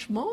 franchement,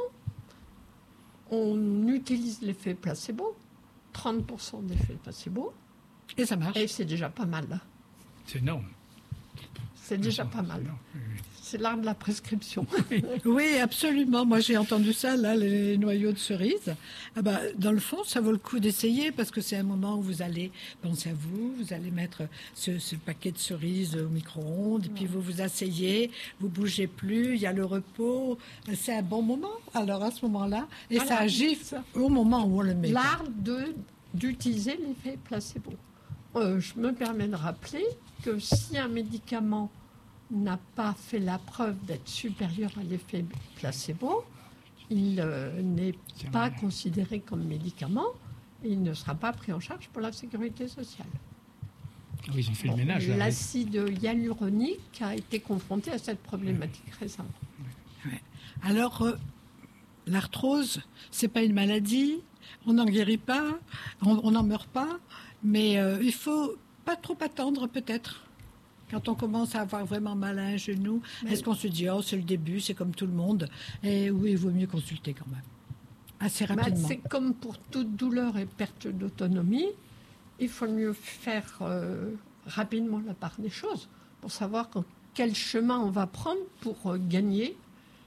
on utilise l'effet placebo, 30% d'effet placebo. Et ça marche. Et c'est déjà pas mal. C'est énorme. C'est déjà pas mal. C'est l'art de la prescription. Oui, absolument. Moi, j'ai entendu ça, là, les noyaux de cerise. Ah bah, dans le fond, ça vaut le coup d'essayer parce que c'est un moment où vous allez penser à vous allez mettre ce paquet de cerises au micro-ondes, et puis vous vous asseyez, vous bougez plus, il y a le repos. C'est un bon moment. Alors, à ce moment-là, et Voilà, ça agit au moment où on le met. L'art d'utiliser l'effet placebo. Je me permets de rappeler que si un médicament n'a pas fait la preuve d'être supérieur à l'effet placebo, il n'est pas considéré comme médicament et il ne sera pas pris en charge pour la sécurité sociale. Oui, ils ont fait le ménage. Là. L'acide hyaluronique a été confronté à cette problématique récemment. Ouais. Alors, l'arthrose, c'est pas une maladie, on n'en guérit pas, on n'en meurt pas, mais il faut pas trop attendre peut-être. Quand on commence à avoir vraiment mal à un genou, est-ce qu'on se dit, oh, c'est le début, c'est comme tout le monde? Et oui, il vaut mieux consulter quand même. Assez rapidement. C'est comme pour toute douleur et perte d'autonomie, il faut mieux faire rapidement la part des choses pour savoir quel chemin on va prendre pour gagner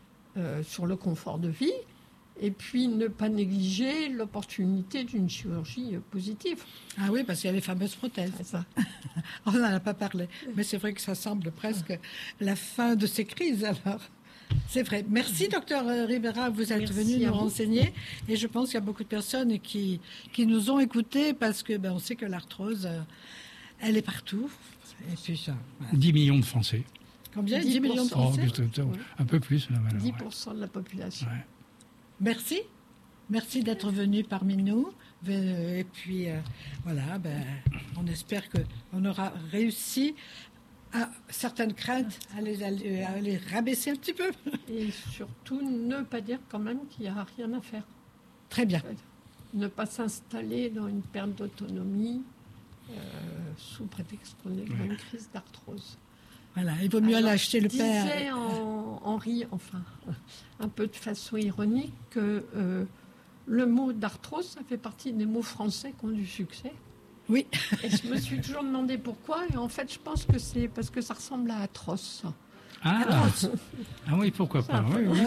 sur le confort de vie et puis ne pas négliger l'opportunité d'une chirurgie positive. Ah oui, parce qu'il y a les fameuses prothèses. C'est ça. On n'en a pas parlé. Mais c'est vrai que ça semble presque la fin de ces crises, alors. C'est vrai. Merci, docteur Ribera, vous êtes venu nous renseigner. Et je pense qu'il y a beaucoup de personnes qui nous ont écoutés parce que on sait que l'arthrose, elle est partout. Et puis ça. Voilà. 10 millions de Français. Combien 10 millions de Français un peu plus. Là, 10% de la population. Ouais. Merci. Merci d'être venu parmi nous. Et puis, voilà, on espère qu'on aura réussi à certaines craintes à les rabaisser un petit peu. Et surtout, ne pas dire quand même qu'il n'y a rien à faire. Très bien. Ne pas s'installer dans une perte d'autonomie sous prétexte qu'on est dans une crise d'arthrose. Voilà, il vaut mieux aller acheter le pain. Disait Henri, enfin, un peu de façon ironique, que le mot d'arthrose, ça fait partie des mots français qui ont du succès. Oui. Et je me suis toujours demandé pourquoi, et en fait, je pense que c'est parce que ça ressemble à atroce. Ah oui, pourquoi pas. Oui, oui.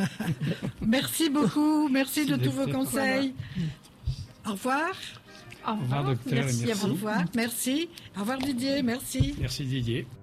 Merci beaucoup, merci de tous vos conseils. Voilà. Au revoir. Au revoir, docteur. Merci à vous. Au revoir, merci. Au revoir, Didier, merci. Merci, Didier.